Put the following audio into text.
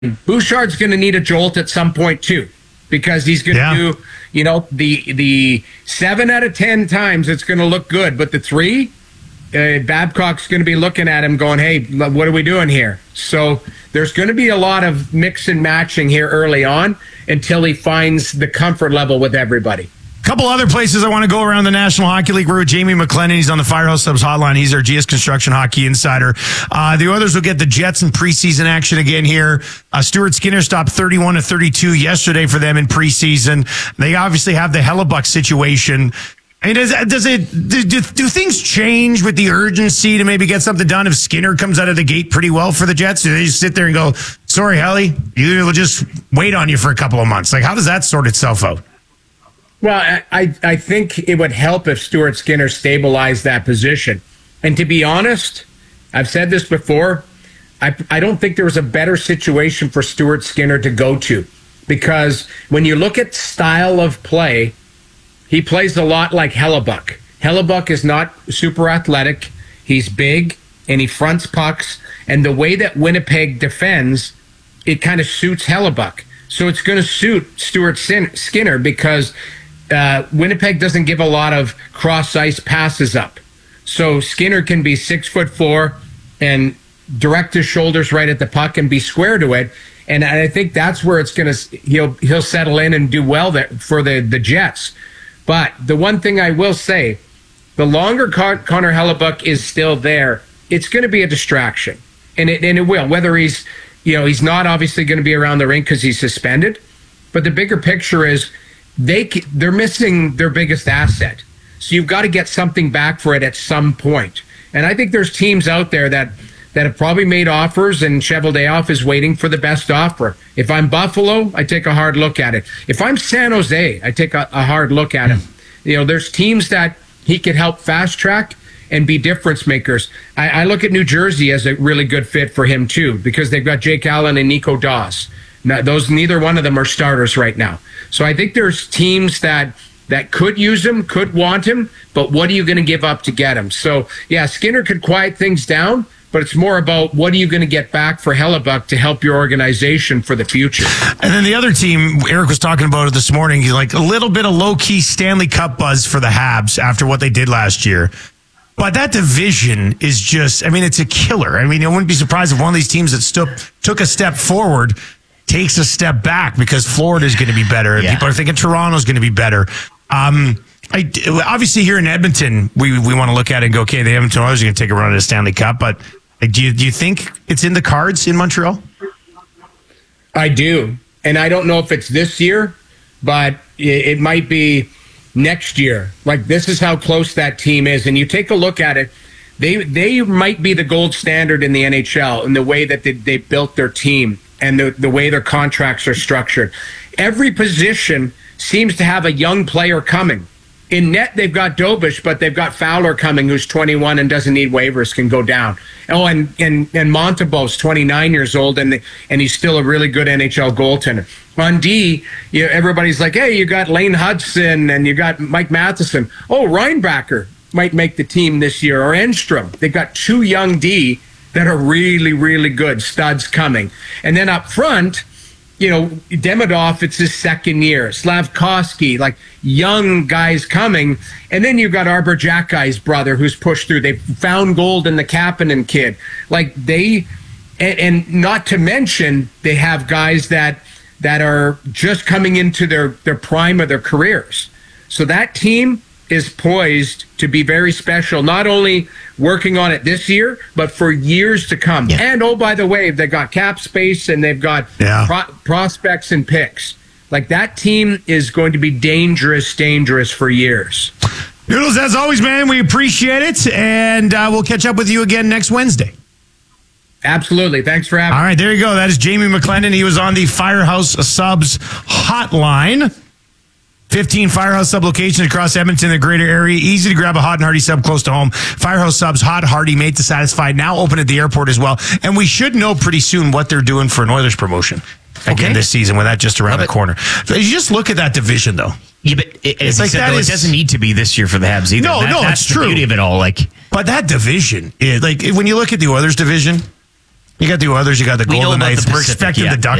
Bouchard's going to need a jolt at some point too, because he's going to do, the 7 out of 10 times it's going to look good, but the 3, Babcock's going to be looking at him going, hey, what are we doing here? So there's going to be a lot of mix and matching here early on until he finds the comfort level with everybody. Couple other places I want to go around the National Hockey League. We're with Jamie McLennan. He's on the Firehouse Subs hotline. He's our GS Construction Hockey Insider. The Oilers will get the Jets in preseason action again here. Stuart Skinner stopped 31-32 yesterday for them in preseason. They obviously have the Hellebuck situation. I mean, do things change with the urgency to maybe get something done if Skinner comes out of the gate pretty well for the Jets? Do they just sit there and go, sorry, Helly, we'll just wait on you for a couple of months? Like, how does that sort itself out? Well, I think it would help if Stuart Skinner stabilized that position. And to be honest, I've said this before, I don't think there was a better situation for Stuart Skinner to go to. Because when you look at style of play, he plays a lot like Hellebuck. Hellebuck is not super athletic. He's big, and he fronts pucks. And the way that Winnipeg defends, it kind of suits Hellebuck. So it's going to suit Stuart Skinner because Winnipeg doesn't give a lot of cross-ice passes up. So Skinner can be 6'4" and direct his shoulders right at the puck and be square to it. And I think that's where it's going to he'll settle in and do well there for the Jets. But the one thing I will say, the longer Connor Hellebuck is still there, it's going to be a distraction, and it will. Whether he's not obviously going to be around the rink because he's suspended, but the bigger picture is they're missing their biggest asset. So you've got to get something back for it at some point. And I think there's teams out there that have probably made offers, and Cheveldayoff is waiting for the best offer. If I'm Buffalo, I take a hard look at it. If I'm San Jose, I take a hard look at him. There's teams that he could help fast track and be difference makers. I look at New Jersey as a really good fit for him too, because they've got Jake Allen and Nico Dawes. Now, neither one of them are starters right now. So I think there's teams that could use him, could want him, but what are you going to give up to get him? So, yeah, Skinner could quiet things down, but it's more about what are you going to get back for Hellebuck to help your organization for the future. And then the other team, Eric was talking about it this morning, like a little bit of low-key Stanley Cup buzz for the Habs after what they did last year. But that division is just, it's a killer. I wouldn't be surprised if one of these teams that took a step forward takes a step back because Florida is going to be better. Yeah. People are thinking Toronto's going to be better. Obviously, here in Edmonton, we want to look at it and go, okay, the Edmonton Oilers are going to take a run at a Stanley Cup. But do you think it's in the cards in Montreal? I do. And I don't know if it's this year, but it might be next year. Like, this is how close that team is. And you take a look at it, they might be the gold standard in the NHL in the way that they built their team and the way their contracts are structured. Every position seems to have a young player coming. In net, they've got Dobish, but they've got Fowler coming, who's 21 and doesn't need waivers, can go down. Oh, and Montembeault's 29 years old, and he's still a really good NHL goaltender. On D, everybody's like, hey, you got Lane Hudson and you got Mike Matheson. Oh, Reinbacher might make the team this year, or Enstrom. They've got 2 young D that are really, really good studs coming. And then up front, Demidov, it's his second year. Slavkovsky, like young guys coming. And then you've got Arbor Jackie's brother who's pushed through. They found gold in the Kapanen kid. Like and not to mention, they have guys that are just coming into their prime of their careers. So that team is poised to be very special, not only working on it this year, but for years to come. Yeah. And, oh, by the way, they've got cap space and they've got prospects and picks. Like, that team is going to be dangerous for years. Noodles, as always, man, we appreciate it. And we'll catch up with you again next Wednesday. Absolutely. Thanks for having me. All right, there you go. That is Jamie McLennan. He was on the Firehouse Subs hotline. 15 Firehouse Sub locations across Edmonton and the greater area. Easy to grab a hot and hearty sub close to home. Firehouse Subs, hot, hearty, made to satisfy. Now open at the airport as well. And we should know pretty soon what they're doing for an Oilers promotion again this season with that just around the corner. So you just look at that division, though. Yeah, but it's like that. It doesn't need to be this year for the Habs either. No, that's it's true. The beauty of it all. But that division is like when you look at the Oilers division. You got the Oilers, you got the We know Golden about the Knights. We're Pacific, expecting yeah. the Ducks